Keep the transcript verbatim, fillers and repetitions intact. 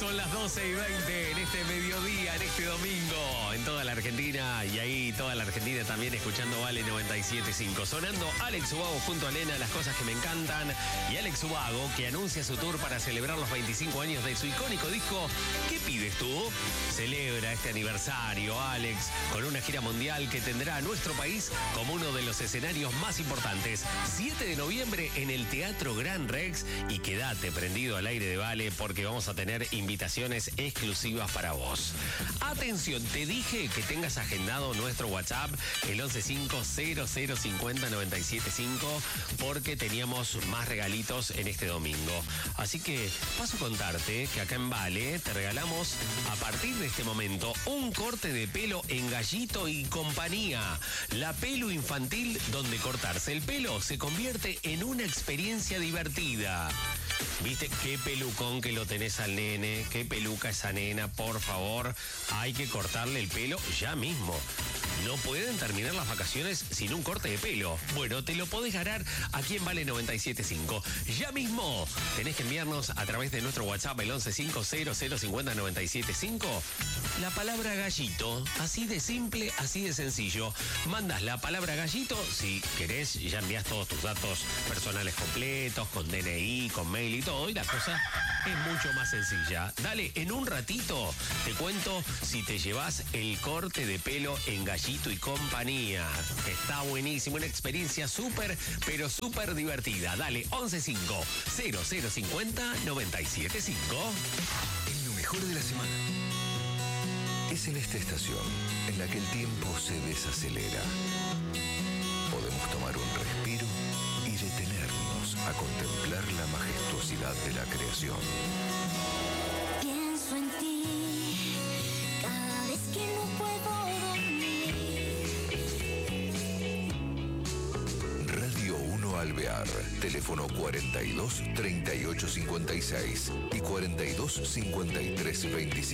Son las doce y veinte en este mediodía, en este domingo, en toda la Argentina y ahí toda la Argentina también escuchando Vale noventa y siete punto cinco. Sonando Alex Ubago junto a Elena, las cosas que me encantan. Y Alex Ubago, que anuncia su tour para celebrar los veinticinco años de su icónico disco. ¿Qué pides tú? Celebra este aniversario, Alex, con una gira mundial que tendrá a nuestro país como uno de los escenarios más importantes. siete de noviembre en el Teatro Gran Rex. Y quédate prendido al aire de Vale porque vamos a tener invitaciones exclusivas para vos. Atención, te dije que tengas agendado nuestro WhatsApp, el once cinco cero cero cincuenta noventa y siete cinco, porque teníamos más regalitos en este domingo. Así que paso a contarte que acá en Vale te regalamos a partir de este momento un corte de pelo en Gallito y Compañía. La pelo infantil donde cortarse el pelo se convierte en una experiencia divertida. ¿Viste qué pelucón que lo tenés al nene? ¿Qué peluca esa nena? Por favor, hay que cortarle el pelo ya mismo. No pueden terminar las vacaciones sin un corte de pelo. Bueno, te lo podés ganar aquí en Vale noventa y siete punto cinco. Ya mismo tenés que enviarnos a través de nuestro WhatsApp, el once cinco cero cero cincuenta noventa y siete cinco, la palabra gallito. Así de simple, así de sencillo. Mandas la palabra gallito, si querés, ya envías todos tus datos personales completos, con D N I, con mail y todo, y la cosa es mucho más sencilla. Dale, en un ratito te cuento si te llevas el corte de pelo en Gallito y Compañía. Está buenísimo, una experiencia súper, pero súper divertida. Dale, once cinco cero cero cincuenta noventa y siete cinco. En lo mejor de la semana. Es en esta estación en la que el tiempo se desacelera. Podemos tomar un respiro y detenernos a contemplar la majestuosidad de la creación. Pienso en ti cada vez que no puedo dormir. Radio uno Alvear, teléfono cuarenta y dos treinta y ocho cincuenta y seis y cuarenta y dos cincuenta y tres veinticinco.